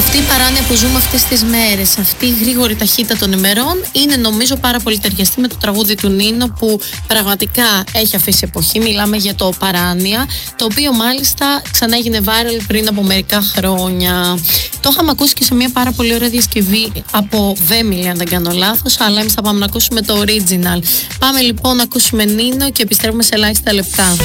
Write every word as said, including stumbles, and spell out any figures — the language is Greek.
Αυτή η παράνοια που ζούμε αυτές τις μέρες, αυτή η γρήγορη ταχύτητα των ημερών, είναι νομίζω πάρα πολύ ταιριαστή με το τραγούδι του Νίνο που πραγματικά έχει αφήσει εποχή. Μιλάμε για το Παράνοια, το οποίο μάλιστα ξανά έγινε viral πριν από μερικά χρόνια. Το είχαμε ακούσει και σε μια πάρα πολύ ωραία διασκευή από Βέμιλη, αν δεν κάνω λάθος, αλλά εμείς θα πάμε να ακούσουμε το original. Πάμε λοιπόν να ακούσουμε Νίνο και επιστρέφουμε σε ελάχιστα λεπτά.